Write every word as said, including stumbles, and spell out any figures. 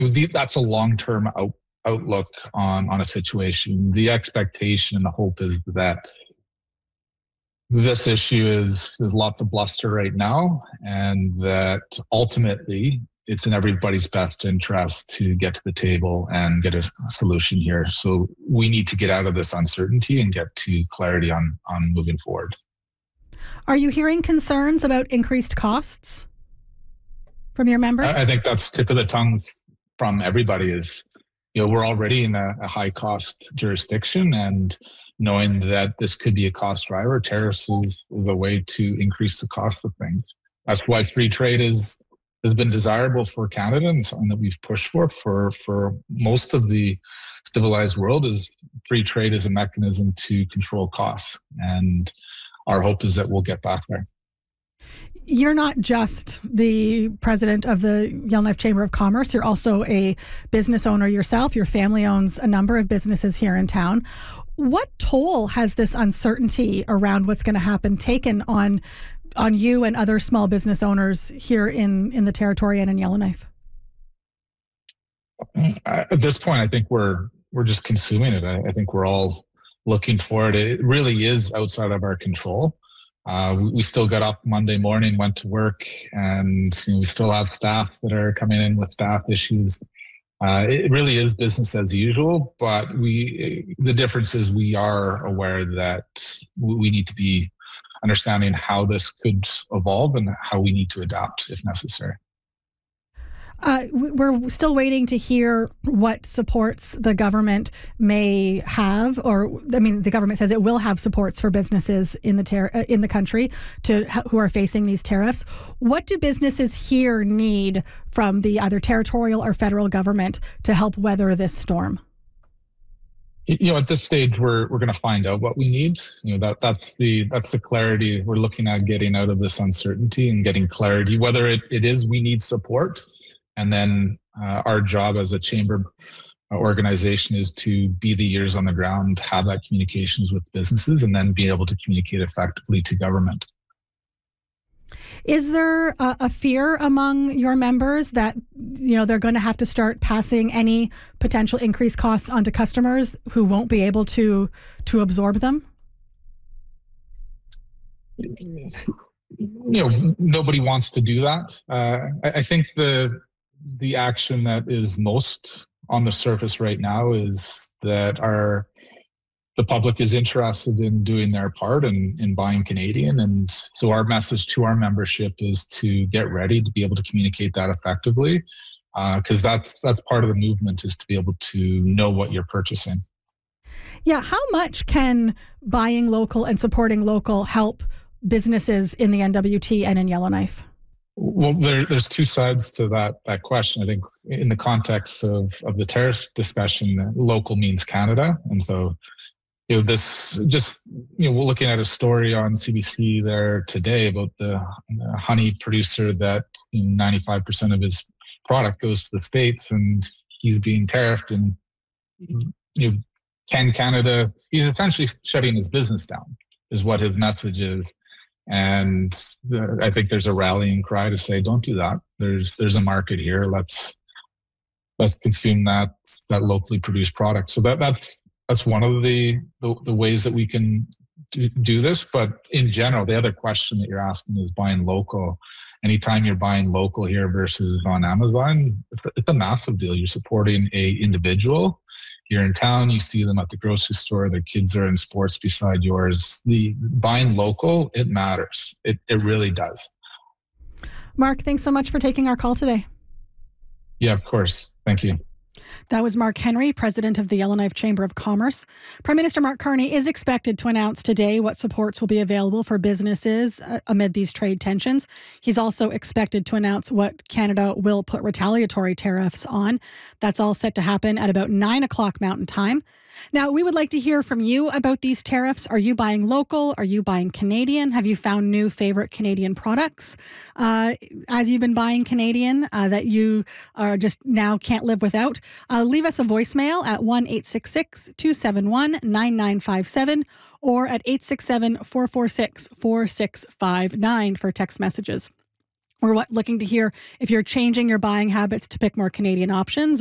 that's a long-term out, outlook on, on a situation. The expectation and the hope is that this issue is, is lots of bluster right now, and that ultimately it's in everybody's best interest to get to the table and get a, a solution here. So we need to get out of this uncertainty and get to clarity on, on moving forward. Are you hearing concerns about increased costs from your members? I, I think that's tip of the tongue from everybody is, you know, we're already in a, a high cost jurisdiction, and knowing that this could be a cost driver, tariffs is the way to increase the cost of things. That's why free trade is has been desirable for Canada and something that we've pushed for for for most of the civilized world. Is free trade is a mechanism to control costs, and our hope is that we'll get back there. You're not just the president of the Yellowknife Chamber of Commerce. You're also a business owner yourself. Your family owns a number of businesses here in town. What toll has this uncertainty around what's going to happen taken on on you and other small business owners here in, in the territory and in Yellowknife? At this point, I think we're we're just consuming it. I, I think we're all looking for it. It really is outside of our control. Uh, we, we still got up Monday morning, went to work, and you know, we still have staff that are coming in with staff issues. Uh, it really is business as usual, but we the difference is we are aware that we need to be understanding how this could evolve and how we need to adapt if necessary. Uh, we're still waiting to hear what supports the government may have, or I mean, the government says it will have supports for businesses in the ter- in the country to who are facing these tariffs. What do businesses here need from the either territorial or federal government to help weather this storm? You know, at this stage, we're we're going to find out what we need. You know, that that's the that's the clarity we're looking at, getting out of this uncertainty and getting clarity whether it, it is we need support. And then uh, our job as a chamber organization is to be the ears on the ground, have that communications with businesses, and then be able to communicate effectively to government. Is there a, a fear among your members that, you know, they're going to have to start passing any potential increased costs onto customers who won't be able to to absorb them? You know, nobody wants to do that. Uh, I, I think the the action that is most on the surface right now is that our the public is interested in doing their part and in buying Canadian. And so our message to our membership is to get ready to be able to communicate that effectively, because uh, that's that's part of the movement, is to be able to know what you're purchasing. Yeah, how much can buying local and supporting local help businesses in the N W T and in Yellowknife? Well, there, there's two sides to that that question. I think in the context of, of the tariff discussion, local means Canada. And so, you know, this just, you know, we're looking at a story on C B C there today about the, the honey producer that, you know, ninety-five percent of his product goes to the States, and he's being tariffed. And, you know, can Canada, he's essentially shutting his business down, is what his message is. And I think there's a rallying cry to say, don't do that. There's there's a market here. Let's let's consume that that locally produced product. So that that's that's one of the the, the ways that we can do, do this. But in general, the other question that you're asking is buying local. Anytime you're buying local here versus on Amazon, it's, it's a massive deal. You're supporting a individual. You're in town, you see them at the grocery store, their kids are in sports beside yours. The buying local, it matters. It it really does. Mark, thanks so much for taking our call today. Yeah, of course. Thank you. That was Mark Henry, president of the Yellowknife Chamber of Commerce. Prime Minister Mark Carney is expected to announce today what supports will be available for businesses uh, amid these trade tensions. He's also expected to announce what Canada will put retaliatory tariffs on. That's all set to happen at about nine o'clock Mountain Time. Now, we would like to hear from you about these tariffs. Are you buying local? Are you buying Canadian? Have you found new favorite Canadian products uh, as you've been buying Canadian uh, that you are just now can't live without? Uh, leave us a voicemail at one eight six six, two seven one, nine nine five seven or at eight six seven, four four six, four six five nine for text messages. We're looking to hear if you're changing your buying habits to pick more Canadian options